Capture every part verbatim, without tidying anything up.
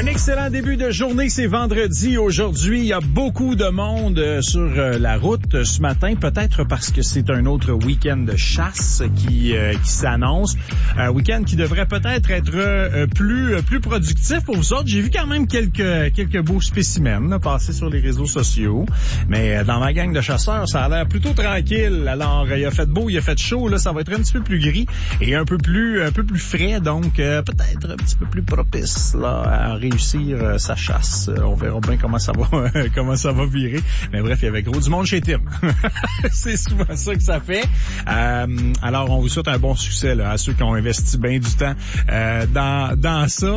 Un excellent début de journée, c'est vendredi. Aujourd'hui, il y a beaucoup de monde sur la route ce matin, peut-être parce que c'est un autre week-end de chasse qui, euh, qui s'annonce. Un week-end qui devrait peut-être être euh, plus plus productif pour vous autres. J'ai vu quand même quelques quelques beaux spécimens là, passer sur les réseaux sociaux, mais dans ma gang de chasseurs, ça a l'air plutôt tranquille. Alors, il a fait beau, il a fait chaud, là, ça va être un petit peu plus gris et un peu plus un peu plus frais, donc euh, peut-être un petit peu plus propice là à réussir euh, sa chasse. Euh, on verra bien comment ça va comment ça va virer. Mais bref, il y avait gros du monde chez Tim. C'est souvent ça que ça fait. Euh, alors, on vous souhaite un bon succès là, à ceux qui ont investi bien du temps euh, dans dans ça.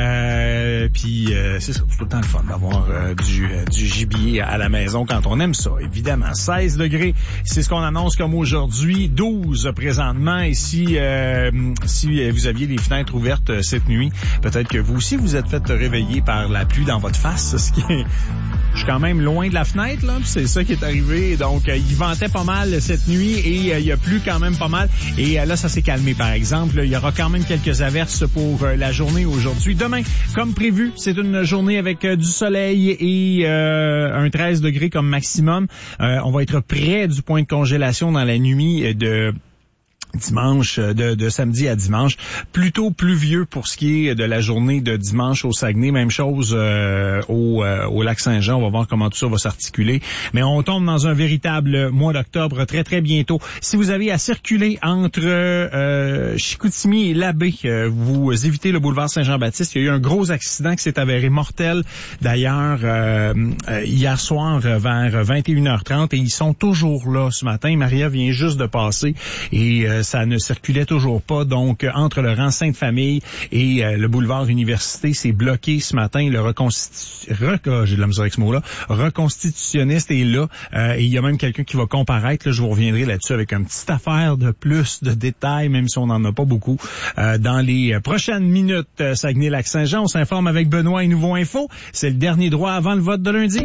Euh, puis euh, c'est ça, c'est tout le temps le fun d'avoir euh, du euh, du gibier à la maison quand on aime ça. Évidemment, seize degrés, c'est ce qu'on annonce comme aujourd'hui. douze présentement. Et si euh, si vous aviez les fenêtres ouvertes cette nuit, peut-être que vous aussi vous êtes fait réveiller par la pluie dans votre face, ce qui est... Je suis quand même loin de la fenêtre, là, c'est ça qui est arrivé. Donc, euh, il ventait pas mal cette nuit et euh, il y a plu quand même pas mal. Et euh, là, ça s'est calmé, par exemple. Là, il y aura quand même quelques averses pour euh, la journée aujourd'hui. Demain, comme prévu, c'est une journée avec euh, du soleil et euh, un treize degrés comme maximum. Euh, on va être près du point de congélation dans la nuit de... dimanche, de, de samedi à dimanche. Plutôt pluvieux pour ce qui est de la journée de dimanche au Saguenay. Même chose euh, au, euh, au Lac-Saint-Jean. On va voir comment tout ça va s'articuler. Mais on tombe dans un véritable mois d'octobre très, très bientôt. Si vous avez à circuler entre euh, Chicoutimi et Labbé, euh, vous évitez le boulevard Saint-Jean-Baptiste. Il y a eu un gros accident qui s'est avéré mortel. D'ailleurs, euh, euh, hier soir vers vingt et une heures trente. Et ils sont toujours là ce matin. Maria vient juste de passer. Et euh, ça ne circulait toujours pas. Donc, entre le rang Sainte-Famille et euh, le boulevard Université, c'est bloqué ce matin. Le reconstitu... Re... j'ai de la misère avec ce mot-là. Reconstitutionniste est là. Euh, et il y a même quelqu'un qui va comparaître. Là, je vous reviendrai là-dessus avec une petite affaire de plus de détails, même si on n'en a pas beaucoup. Euh, dans les prochaines minutes, euh, Saguenay-Lac-Saint-Jean, on s'informe avec Benoît et Nouveau Info. C'est le dernier droit avant le vote de lundi.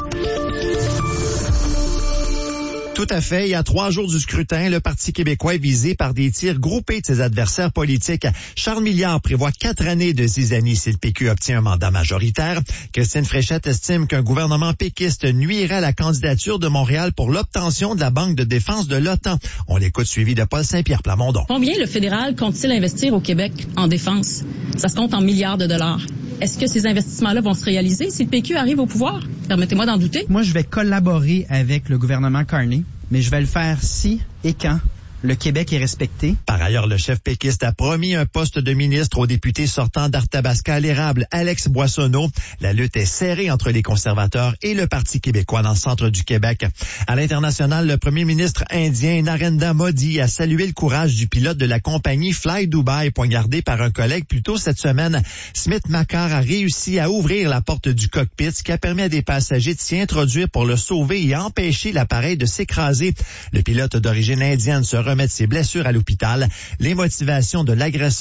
Tout à fait. Il y a trois jours du scrutin, le Parti québécois est visé par des tirs groupés de ses adversaires politiques. Charles Milliard prévoit quatre années de zizanie si le P Q obtient un mandat majoritaire. Christine Fréchette estime qu'un gouvernement péquiste nuirait à la candidature de Montréal pour l'obtention de la Banque de défense de l'OTAN. On l'écoute suivi de Paul Saint-Pierre Plamondon. Combien le fédéral compte-t-il investir au Québec en défense? Ça se compte en milliards de dollars. Est-ce que ces investissements-là vont se réaliser si le P Q arrive au pouvoir? Permettez-moi d'en douter. Moi, je vais collaborer avec le gouvernement Carney, mais je vais le faire si et quand le Québec est respecté. Par ailleurs, le chef péquiste a promis un poste de ministre au député sortant d'Arthabasca à l'érable, Alex Boissonneau. La lutte est serrée entre les conservateurs et le Parti québécois dans le centre du Québec. À l'international, le premier ministre indien Narendra Modi a salué le courage du pilote de la compagnie Fly Dubai poignardé par un collègue plus tôt cette semaine. Smith Makar a réussi à ouvrir la porte du cockpit, ce qui a permis à des passagers de s'y introduire pour le sauver et empêcher l'appareil de s'écraser. Le pilote d'origine indienne se remet de ses blessures à l'hôpital. Les motivations de l'agresseur